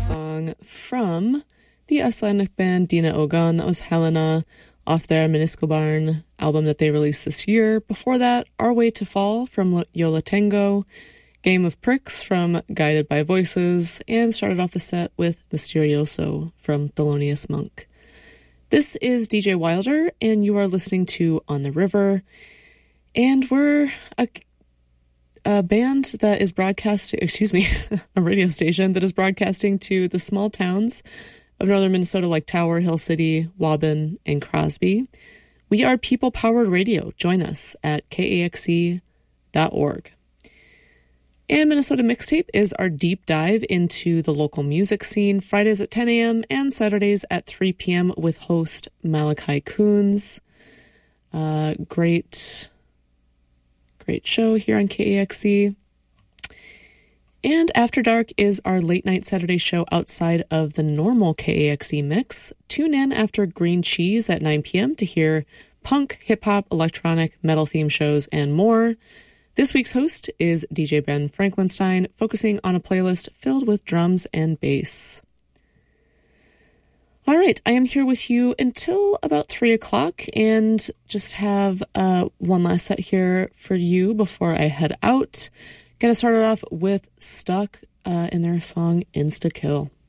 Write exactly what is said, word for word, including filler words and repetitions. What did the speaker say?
song from the Icelandic band Dina Ogan. That was Helena off their Minniscobarn album that they released this year. Before that, Our Way to Fall from Yola Tango, Game of Pricks from Guided by Voices, and started off the set with Mysterioso from Thelonious Monk. This is D J Wilder, and you are listening to On the River, and we're a A band that is broadcasting, excuse me, a radio station that is broadcasting to the small towns of northern Minnesota like Tower, Hill City, Waubun, and Crosby. We are people-powered radio. Join us at K A X E dot org. And Minnesota Mixtape is our deep dive into the local music scene, Fridays at ten a.m. and Saturdays at three p.m. with host Malachi Coons. Uh, great... Great show here on K A X E. And After Dark is our late night Saturday show outside of the normal K A X E mix. Tune in after Green Cheese at nine p.m. to hear punk, hip-hop, electronic, metal theme shows, and more. This week's host is D J Ben Franklinstein, focusing on a playlist filled with drums and bass. All right, I am here with you until about three o'clock and just have uh, one last set here for you before I head out. Gonna start it off with Stuck uh, in their song Insta Kill.